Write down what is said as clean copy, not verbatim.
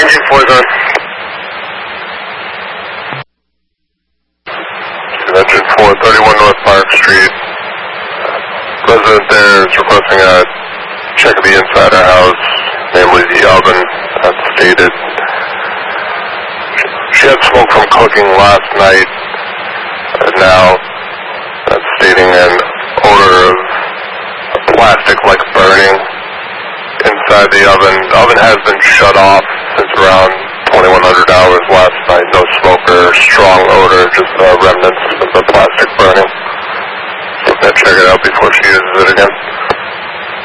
Engine 4 is on. Engine 4, 31 North Park Street. Resident there is requesting a check of the inside of the house, namely the oven, that's stated. She had smoke from cooking last night, and now that's stating an odor of plastic-like burning inside the oven. The oven has been shut off since around 2100 hours last night. No smoke or strong odor, just remnants of the plastic burning. So I'm going to check it out before she uses it again.